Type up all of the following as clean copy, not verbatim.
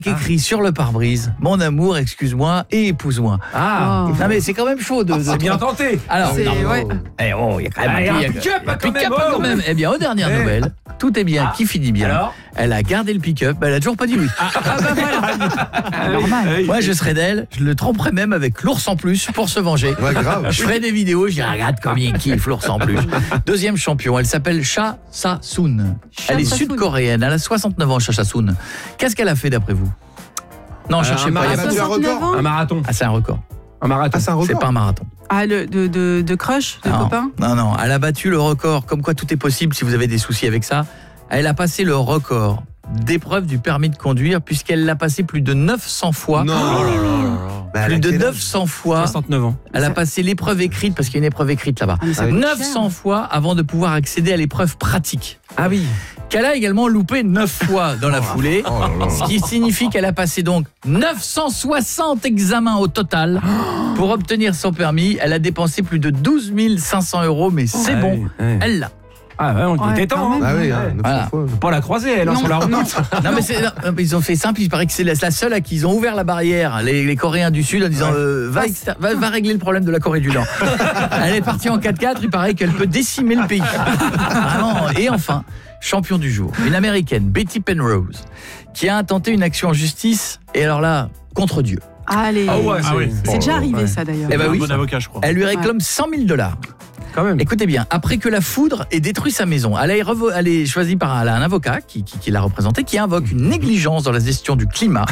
écrit sur le pare-brise, mon amour, excuse-moi et épouse-moi. Ah, Non mais c'est quand même chaud de c'est bien tenté. Alors, C'est- ouais. il y a quand même il y a un il y a- pick-up, il y a un quand même, pick-up, oh. quand même. Eh bien, aux dernières Eh. nouvelles, tout est bien, qui finit bien. Alors Elle a gardé le pick-up, mais elle a toujours pas dit oui. Normal. Moi, je serais d'elle, je le tromperais même avec l'ours en plus pour se venger. Ouais, grave. Je ferai des vidéos, je dirais, regarde comme il kiffe l'ours en plus. Deuxième champion, elle s'appelle Cha Sa-soon. Elle est Sa-soon. sud-coréenne, elle a 69 ans, Cha Sa-soon. Qu'est-ce qu'elle a fait d'après vous? Non, cherchez un pas. il y a Elle a pas- battu un 69 record. ans. Un marathon. Ah, c'est un record. Un marathon. Ah, c'est un record. C'est pas un marathon. Ah, de crush, de Non, copain. non, elle a battu le record, comme quoi tout est possible si vous avez des soucis avec ça. Elle a passé le record d'épreuve du permis de conduire puisqu'elle l'a passé plus de 900 fois. Non. Bah, elle Plus a de quel âge 900 fois. 69 ans. Elle a passé l'épreuve écrite, parce qu'il y a une épreuve écrite là-bas. Ah, mais ça Ah oui. coûte 900 fois avant de pouvoir accéder à l'épreuve pratique. Ah oui. Qu'elle a également loupé 9 fois dans la foulée. Oh là là. Ce qui signifie qu'elle a passé donc 960 examens au total pour obtenir son permis. Elle a dépensé plus de 12 500 €, mais c'est Ouais, bon, ouais. elle l'a. Ah ouais, on Ouais, était temps. quand même. Ah oui, hein, Ouais. 900 Voilà. fois. Faut pas la croiser, elle, Non, sur la route. non. Non mais, non, mais ils ont fait simple, il paraît que c'est la seule à qui ils ont ouvert la barrière, les Coréens du Sud, en disant va régler le problème de la Corée du Nord. Elle est partie en 4x4, il paraît qu'elle peut décimer le pays. Vraiment. Et enfin, champion du jour, une américaine, Betty Penrose, qui a intenté une action en justice, et alors là, contre Dieu. Allez. Ah ouais, C'est déjà arrivé, ouais. ça, d'ailleurs. Eh ben oui, bon avocat, je crois. elle lui réclame 100 000 $. Quand même. Écoutez bien, après que la foudre ait détruit sa maison, elle est choisie par elle a un avocat qui l'a représenté, qui invoque une négligence dans la gestion du climat.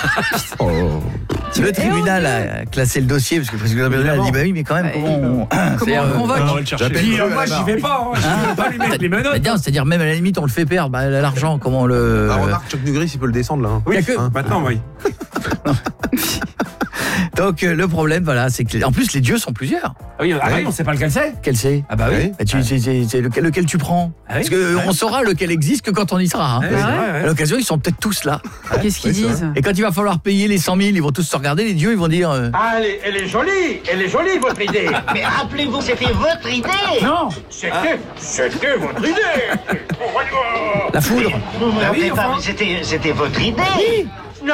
Le tribunal a classé le dossier, parce que le président de la a dit, bah oui, mais quand même, comment Comment on va- On va le chercher. Puis, moi, j'y vais pas. Je vais pas lui mettre les menottes. C'est-à-dire, même à la limite, on le fait perdre, bah, l'argent, comment on le... Ah, remarque, Chuck Norris, il peut le descendre là. Hein. Oui, y a que- Hein. maintenant, oui. Donc, le problème, voilà, c'est que, en plus, les dieux sont plusieurs. Ah oui, on sait pas lequel c'est. Quel c'est? Ah bah oui. Oui. Bah, c'est lequel tu prends? Ah oui. Parce qu'on saura lequel existe que quand on y sera. Hein. Ouais, c'est vrai, À ouais. l'occasion, ils sont peut-être tous là. Qu'est-ce qu'ils Oui, c'est disent? Et quand il va falloir payer les 100 000, ils vont tous se regarder, les dieux, ils vont dire... Allez, elle est jolie votre idée. Mais rappelez-vous, c'était votre idée. Non, C'était votre idée. la foudre. Vous me Bah oui, rappelez pas, enfin. mais c'était votre idée.